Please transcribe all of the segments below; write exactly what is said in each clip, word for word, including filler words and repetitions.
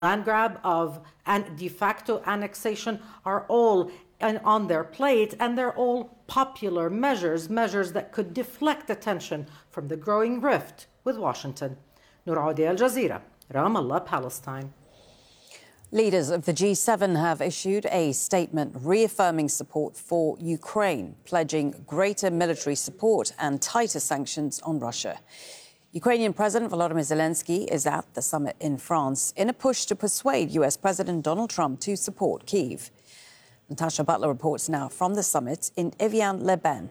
land grab of and de facto annexation are all on their plate, and they're all popular measures, measures that could deflect attention from the growing rift with Washington. Noor Audi, Al Jazeera, Ramallah, Palestine. Leaders of the G seven have issued a statement reaffirming support for Ukraine, pledging greater military support and tighter sanctions on Russia. Ukrainian President Volodymyr Zelensky is at the summit in France in a push to persuade U S President Donald Trump to support Kyiv. Natasha Butler reports now from the summit in Evian-les-Bains.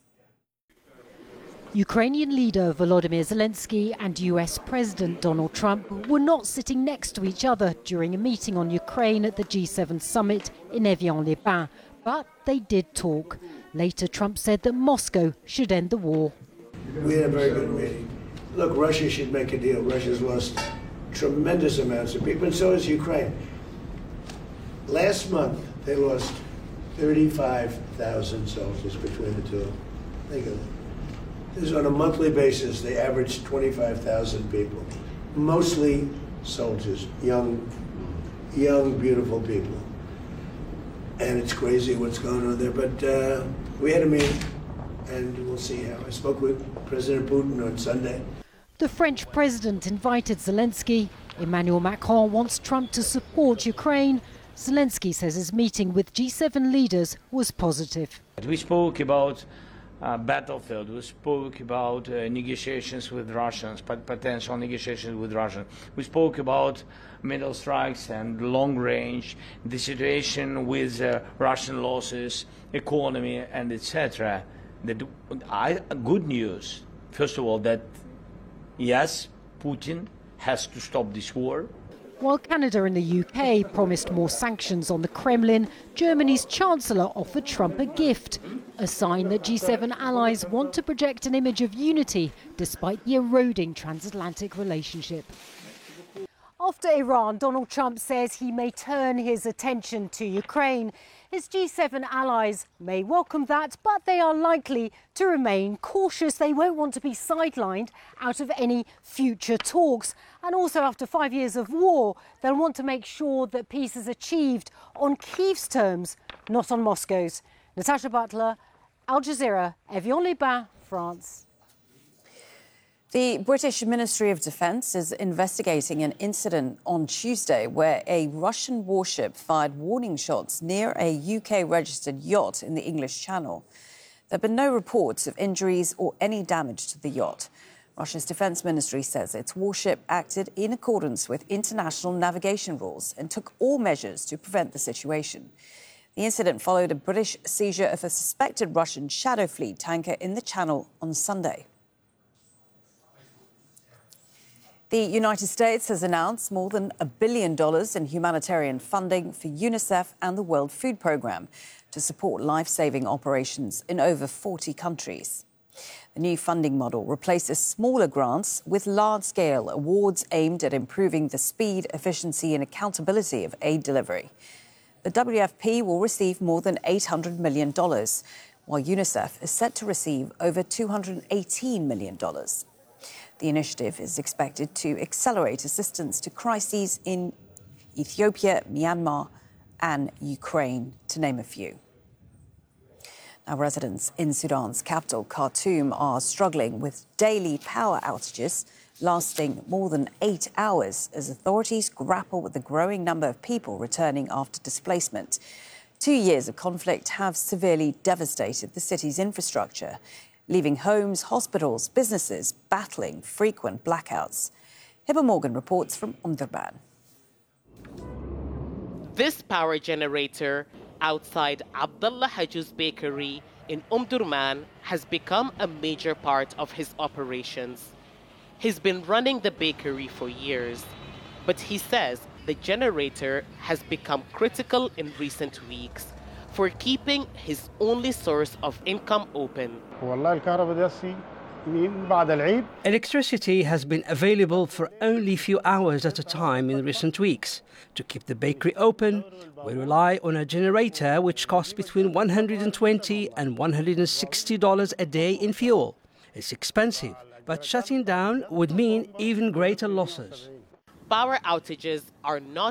Ukrainian leader Volodymyr Zelensky and U S President Donald Trump were not sitting next to each other during a meeting on Ukraine at the G seven summit in Evian-les-Bains, but they did talk. Later, Trump said that Moscow should end the war. We had a very good meeting. Look, Russia should make a deal. Russia's lost tremendous amounts of people, and so has Ukraine. Last month, they lost thirty-five thousand soldiers between the two. Think of it. This is on a monthly basis. They average twenty-five thousand people, mostly soldiers, young, young, beautiful people. And it's crazy what's going on there. But uh, we had a meeting, and we'll see how. I spoke with President Putin on Sunday. The French president invited Zelensky. Emmanuel Macron wants Trump to support Ukraine. Zelensky says his meeting with G seven leaders was positive. We spoke about uh, battlefield. We spoke about uh, negotiations with Russians, potential negotiations with Russia. We spoke about middle strikes and long range, the situation with uh, Russian losses, economy, and et cetera. The I, good news, first of all, that yes, Putin has to stop this war. While Canada and the U K promised more sanctions on the Kremlin, Germany's Chancellor offered Trump a gift, a sign that G seven allies want to project an image of unity despite the eroding transatlantic relationship. After Iran, Donald Trump says he may turn his attention to Ukraine. His G seven allies may welcome that, but they are likely to remain cautious. They won't want to be sidelined out of any future talks. And also, after five years of war, they'll want to make sure that peace is achieved on Kyiv's terms, not on Moscow's. Natasha Butler, Al Jazeera, Evian-les-Bains, France. The British Ministry of Defence is investigating an incident on Tuesday where a Russian warship fired warning shots near a U K-registered yacht in the English Channel. There have been no reports of injuries or any damage to the yacht. Russia's Defence Ministry says its warship acted in accordance with international navigation rules and took all measures to prevent the situation. The incident followed a British seizure of a suspected Russian Shadow Fleet tanker in the Channel on Sunday. The United States has announced more than a billion dollars in humanitarian funding for UNICEF and the World Food Programme to support life-saving operations in over forty countries. The new funding model replaces smaller grants with large-scale awards aimed at improving the speed, efficiency and accountability of aid delivery. The W F P will receive more than eight hundred million dollars, while UNICEF is set to receive over two hundred eighteen million dollars. The initiative is expected to accelerate assistance to crises in Ethiopia, Myanmar and Ukraine, to name a few. Now, residents in Sudan's capital, Khartoum, are struggling with daily power outages lasting more than eight hours as authorities grapple with the growing number of people returning after displacement. Two years of conflict have severely devastated the city's infrastructure, leaving homes, hospitals, businesses battling frequent blackouts. Hiba Morgan reports from Omdurman. This power generator outside Abdullah Hajj's bakery in Omdurman has become a major part of his operations. He's been running the bakery for years, but he says the generator has become critical in recent weeks for keeping his only source of income open. Electricity has been available for only a few hours at a time in recent weeks. To keep the bakery open, we rely on a generator which costs between one hundred twenty dollars and one hundred sixty dollars a day in fuel. It's expensive, but shutting down would mean even greater losses. power outages are not